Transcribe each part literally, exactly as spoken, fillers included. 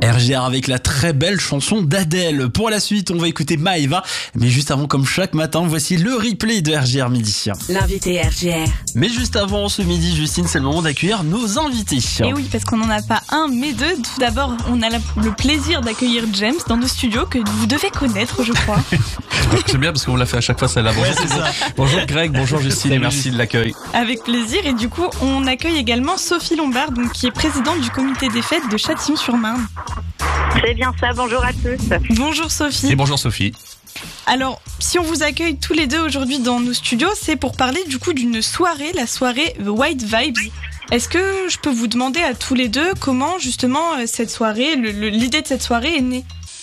R G R avec la très belle chanson d'Adèle. Pour la suite, on va écouter Maëva. Mais juste avant, comme chaque matin, voici le replay de R G R Midi. L'invité R G R. Mais juste avant ce midi, Justine, c'est le moment d'accueillir nos invités. Et oui, parce qu'on n'en a pas un, mais deux. Tout d'abord, on a le plaisir d'accueillir James dans nos studios, que vous devez connaître, je crois. C'est bien parce qu'on l'a fait à chaque fois, celle-là. Bonjour, Ouais, c'est ça. bonjour Greg, bonjour Justine, et merci de l'accueil. Avec plaisir. Et du coup, on accueille également Sophie Lombard, donc, qui est présidente du comité des fêtes de Châtillon-sur-Marne. C'est bien ça, bonjour à tous. Bonjour Sophie. Et bonjour Sophie. Alors, si on vous accueille tous les deux aujourd'hui dans nos studios, c'est pour parler du coup d'une soirée, la soirée The White Vibes. Est-ce que je peux vous demander à tous les deux comment justement cette soirée, le, le, l'idée de cette soirée est née?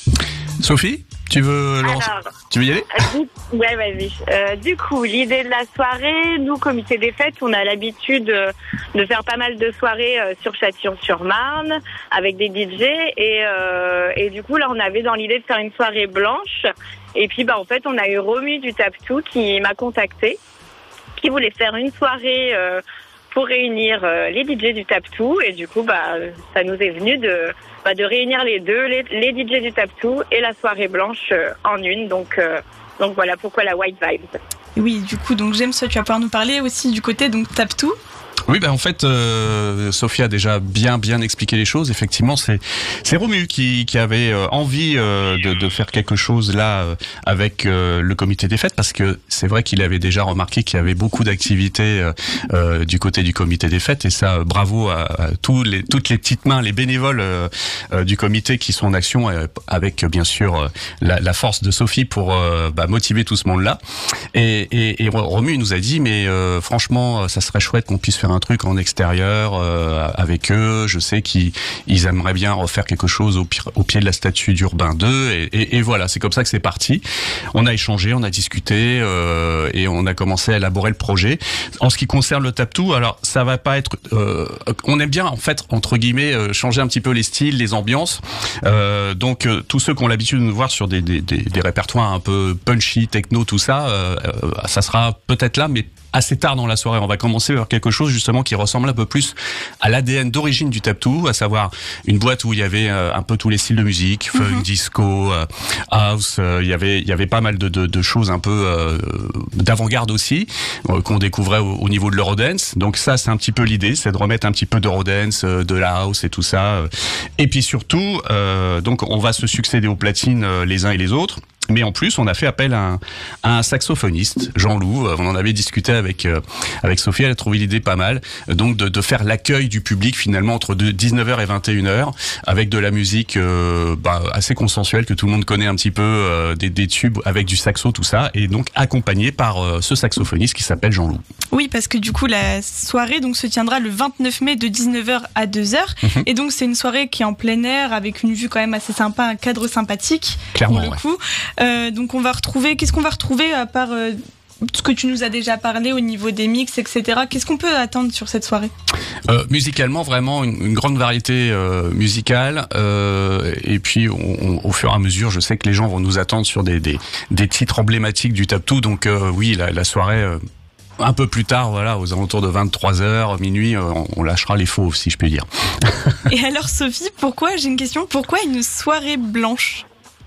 Sophie, tu veux le... Alors, tu veux y aller? du, ouais, vas-y. Euh, du coup, l'idée de la soirée, nous, comité des fêtes, on a l'habitude euh, de faire pas mal de soirées euh, sur Châtillon-sur-Marne avec des D J et, euh, et du coup, là, on avait dans l'idée de faire une soirée blanche. Et puis, bah, en fait, on a eu Romu du Taptou qui m'a contacté, qui voulait faire une soirée euh, pour réunir euh, les D J du Taptou. Et du coup, bah, ça nous est venu de, bah, de réunir les deux, les, les D J du Taptou et la soirée blanche euh, en une. Donc, euh, donc voilà pourquoi la White Vibes. Oui, du coup, donc James, tu vas pouvoir nous parler aussi du côté donc Taptou. Oui, ben en fait, euh, Sophie a déjà bien bien expliqué les choses. Effectivement, c'est c'est Romu qui qui avait euh, envie euh, de de faire quelque chose là euh, avec euh, le comité des fêtes, parce que c'est vrai qu'il avait déjà remarqué qu'il y avait beaucoup d'activités euh, euh, du côté du comité des fêtes, et ça, euh, bravo à, à tous les toutes les petites mains, les bénévoles euh, euh, du comité qui sont en action, euh, avec bien sûr euh, la, la force de Sophie pour euh, bah, motiver tout ce monde-là. Et, et, et Romu nous a dit, mais euh, franchement, ça serait chouette qu'on puisse faire un truc en extérieur euh, avec eux. Je sais qu'ils ils aimeraient bien refaire quelque chose au, au pied de la statue d'Urbain deux, et, et, et voilà, c'est comme ça que c'est parti. On a échangé, on a discuté euh, et on a commencé à élaborer le projet. En ce qui concerne le Taptou, alors ça va pas être... Euh, on aime bien en fait, entre guillemets, euh, changer un petit peu les styles, les ambiances. Euh, donc euh, tous ceux qui ont l'habitude de nous voir sur des, des, des, des répertoires un peu punchy, techno, tout ça, euh, euh, ça sera peut-être là, mais assez tard dans la soirée. On va commencer vers quelque chose justement qui ressemble un peu plus à l'A D N d'origine du Taptou, à savoir une boîte où il y avait euh, un peu tous les styles de musique, funk, mm-hmm. disco, euh, house. Euh, il y avait il y avait pas mal de, de, de choses un peu euh, d'avant-garde aussi euh, qu'on découvrait au, au niveau de l'Eurodance. Donc ça, c'est un petit peu l'idée, c'est de remettre un petit peu d'Eurodance, euh, de la house et tout ça. Et puis surtout, euh, donc on va se succéder aux platines euh, les uns et les autres. Mais en plus, on a fait appel à un, à un saxophoniste, Jean-Loup. On en avait discuté avec euh, avec Sophie. Elle a trouvé l'idée pas mal, donc de, de faire l'accueil du public finalement entre dix-neuf heures et vingt et une heures, avec de la musique euh, bah, assez consensuelle que tout le monde connaît un petit peu, euh, des, des tubes avec du saxo, tout ça, et donc accompagné par euh, ce saxophoniste qui s'appelle Jean-Loup. Oui, parce que du coup, la soirée donc se tiendra le vingt-neuf mai de dix-neuf heures à deux heures, mm-hmm. et donc c'est une soirée qui est en plein air avec une vue quand même assez sympa, un cadre sympathique. Clairement, pour le ouais. coup. Euh, donc on va retrouver, qu'est-ce qu'on va retrouver à part euh, ce que tu nous as déjà parlé au niveau des mix, et cetera. Qu'est-ce qu'on peut attendre sur cette soirée? euh, Musicalement, vraiment une, une grande variété euh, musicale, euh, et puis on, on, au fur et à mesure, je sais que les gens vont nous attendre sur des, des, des titres emblématiques du Taptou, donc euh, oui, la, la soirée... Euh, un peu plus tard, voilà, aux alentours de vingt-trois heures, minuit, on, on lâchera les faux, si je puis dire. Et alors Sophie, pourquoi, j'ai une question, pourquoi une soirée blanche?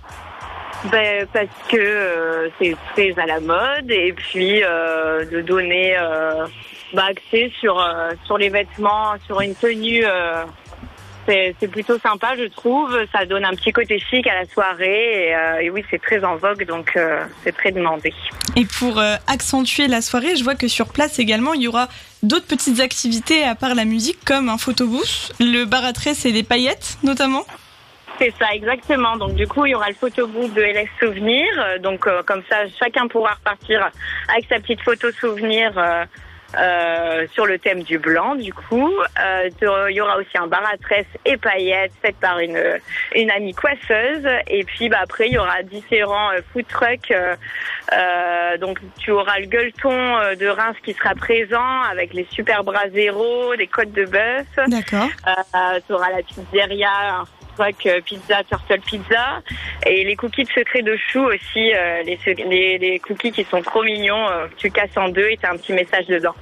Ben, parce que euh, c'est très à la mode, et puis euh, de donner euh, bah, accès sur, euh, sur les vêtements, sur une tenue, euh, c'est, c'est plutôt sympa, je trouve. Ça donne un petit côté chic à la soirée, et, euh, et oui, c'est très en vogue, donc euh, c'est très demandé. Et pour euh, accentuer la soirée, je vois que sur place également, il y aura d'autres petites activités à part la musique, comme un photobooth, le bar à tresse et les paillettes notamment. C'est ça, exactement. Donc du coup, il y aura le photobooth de L S Souvenir. Donc euh, comme ça, chacun pourra repartir avec sa petite photo souvenir euh, euh, sur le thème du blanc. Du coup, euh, il y aura aussi un bar à tresse et paillettes fait par une une amie coiffeuse. Et puis bah après, il y aura différents euh, food trucks. Euh, euh, donc tu auras le gueuleton euh, de Reims qui sera présent avec les super bras zéro, des côtes de bœuf. D'accord. Euh, tu auras la pizzeria. Pizza, Turtle Pizza, et les cookies de secret de chou aussi, euh, les, les, les cookies qui sont trop mignons, euh, tu casses en deux et t'as un petit message dedans.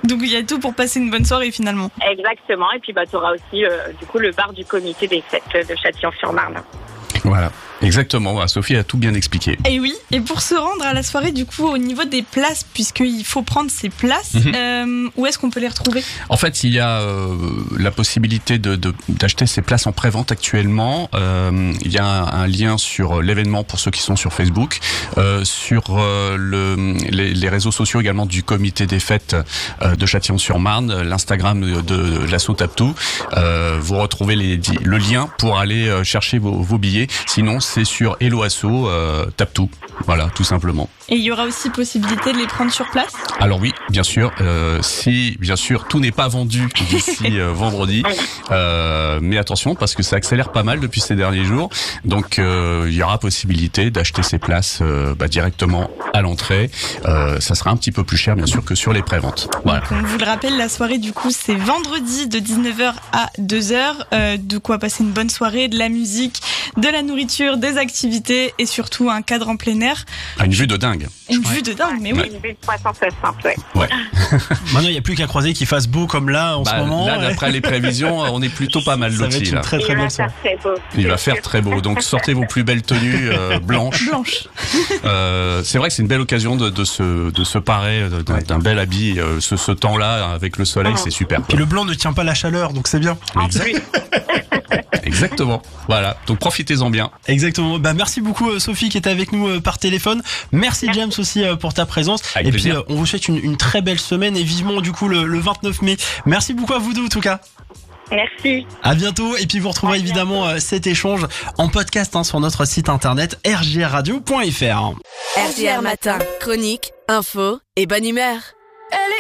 Donc il y a tout pour passer une bonne soirée finalement. Exactement. Et puis bah, tu auras aussi euh, du coup le bar du comité des fêtes de Châtillon-sur-Marne. Voilà, exactement. Sophie a tout bien expliqué. Et oui, et pour se rendre à la soirée, du coup, au niveau des places, puisqu'il faut prendre ses places, mm-hmm. euh, où est-ce qu'on peut les retrouver ? En fait, il y a euh, la possibilité de, de, d'acheter ses places en pré-vente actuellement. Euh, il y a un, un lien sur l'événement pour ceux qui sont sur Facebook, euh, sur euh, le, les, les réseaux sociaux également du comité des fêtes euh, de Châtillon-sur-Marne, l'Instagram de, de, de l'asso Taptou. Euh, vous retrouvez les, le lien pour aller euh, chercher vos, vos billets. Sinon, c'est sur Hello Asso, euh, Taptou. Voilà, tout simplement. Et il y aura aussi possibilité de les prendre sur place ? Alors oui, bien sûr. Euh, si, bien sûr, tout n'est pas vendu d'ici euh, vendredi. Euh, mais attention, parce que ça accélère pas mal depuis ces derniers jours. Donc, euh, il y aura possibilité d'acheter ses places euh, bah, directement à l'entrée. Euh, ça sera un petit peu plus cher, bien sûr, que sur les préventes. Voilà. Donc, on vous le rappelle, la soirée, du coup, c'est vendredi de dix-neuf heures à deux heures. Euh, de quoi passer une bonne soirée, de la musique, de la nourriture, des activités et surtout un cadre en plein air. Ah, une vue de dingue. Une ouais. vue de dingue, mais oui. Une vue de trois cent soixante, ouais. Ouais. Maintenant, il n'y a plus qu'à croiser qu'il fasse beau comme là en bah, ce moment. Là, ouais. d'après les prévisions, on est plutôt pas mal Ça lotis. va être une là. très très Il belle va soirée. faire très beau. Il va faire très beau. Donc sortez vos plus belles tenues euh, blanches. Blanche. Euh, c'est vrai que c'est une belle occasion de, de se de se parer d'un, Ouais. d'un bel habit. Euh, ce, ce temps-là avec le soleil, Ah. c'est super. Puis le blanc ne tient pas la chaleur, donc c'est bien. Exact. Exactement. Voilà. Donc profitez-en bien. Exactement. Bah merci beaucoup euh, Sophie qui était avec nous euh, par téléphone. Merci James aussi euh, pour ta présence. Avec et plaisir. puis euh, on vous souhaite une, une très belle semaine et vivement du coup le, le vingt-neuf mai. Merci beaucoup à vous deux en tout cas. Merci. À bientôt. Et puis vous retrouverez À évidemment euh, cet échange en podcast hein, sur notre site internet r j r radio point f r. R J R Matin, chronique, info et bonne humeur.